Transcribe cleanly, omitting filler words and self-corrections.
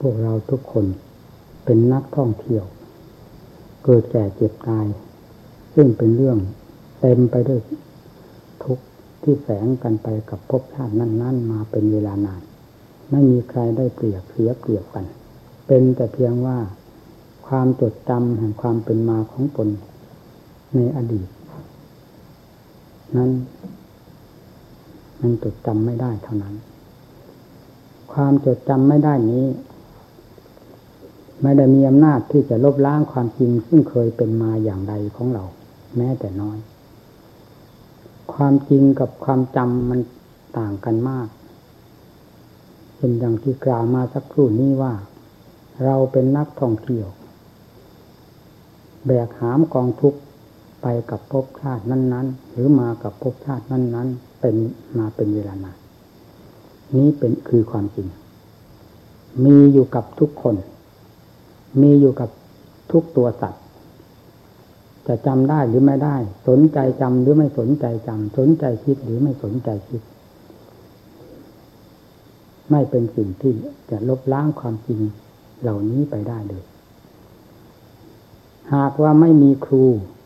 วกเราทุกคนเป็นนักท่องเที่ยวเกิดแก่เจ็บตายซึ่งเป็นเรื่องเต็มไปด้วยทุกข์ที่แฝงกันไปกับภพชาตินั้นๆมาเป็นเวลานานไม่มีใครได้เปรียบเสียเปรียบกันเป็นแต่เพียงว่าความจดจำแห่งความเป็นมาของตนในอดีตนั้นมันจดจำไม่ได้เท่านั้นความจดจำไม่ได้นี้ไม่ได้มีอำนาจที่จะลบล้างความจริงซึ่งเคยเป็นมาอย่างใดของเราแม้แต่น้อยความจริงกับความจำมันต่างกันมากเป็นอย่างที่กล่าวมาสักครู่นี้ว่าเราเป็นนักท่องเที่ยวแบกหามกองทุกข์ไปกับภพชาตินั้นๆหรือมากับภพชาตินั้นๆเป็นมาเป็นเวลานานนี้เป็นคือความจริงมีอยู่กับทุกคนมีอยู่กับทุกตัวสัตว์จะจำได้หรือไม่ได้สนใจจำหรือไม่สนใจจำสนใจคิดหรือไม่สนใจคิดไม่เป็นสิ่งที่จะลบล้างความจริงเหล่านี้ไปได้เลยหากว่าไม่มีครู